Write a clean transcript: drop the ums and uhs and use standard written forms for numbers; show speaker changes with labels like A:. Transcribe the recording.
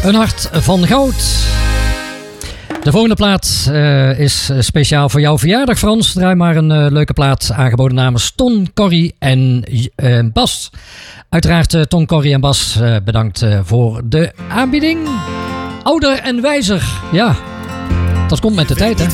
A: Een hart van goud. De volgende plaat is speciaal voor jouw verjaardag, Frans. Draai maar een leuke plaat aangeboden namens Ton, Corrie en Bas. Uiteraard Ton, Corrie en Bas, bedankt voor de aanbieding. Ouder en wijzer, ja. Dat komt met de tijd, hè.